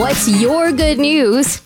What's your good news?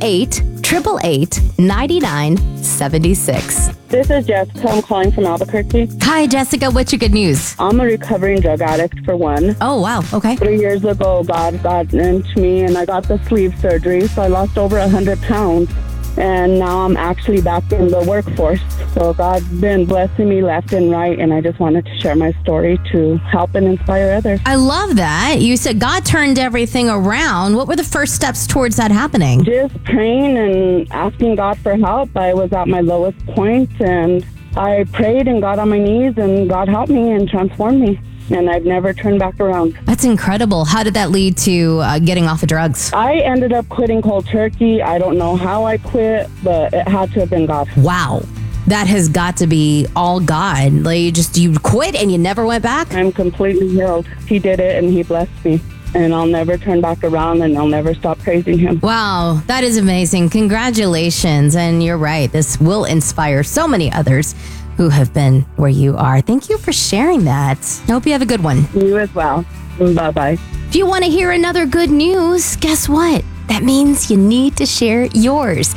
888-888-9976. This is Jessica. I'm calling from Albuquerque. Hi, Jessica. What's your good news? I'm a recovering drug addict, for one. Oh, wow. Okay. 3 years ago, God got into me, and I got the sleeve surgery, so I lost over 100 pounds. And now I'm actually back in the workforce. So God's been blessing me left and right, and I just wanted to share my story to help and inspire others. I love that. You said God turned everything around. What were the first steps towards that happening? Just praying and asking God for help. I was at my lowest point, and I prayed and got on my knees, and God helped me and transformed me. And I've never turned back around. That's incredible. How did that lead to getting off of drugs? I ended up quitting cold turkey. I don't know how I quit, but it had to have been God. Wow. That has got to be all God. Like you quit and you never went back? I'm completely healed. He did it, and He blessed me. And I'll never turn back around, and I'll never stop praising Him. Wow, that is amazing. Congratulations. And you're right. This will inspire so many others who have been where you are. Thank you for sharing that. I hope you have a good one. You as well. Bye-bye. If you want to hear another good news, guess what? That means you need to share yours.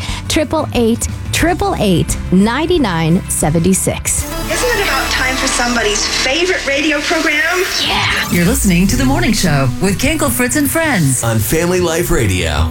888-888-9976. Isn't it about time for somebody's favorite radio program? Yeah. You're listening to The Morning Show with Kinkle, Fritz, and Friends on Family Life Radio.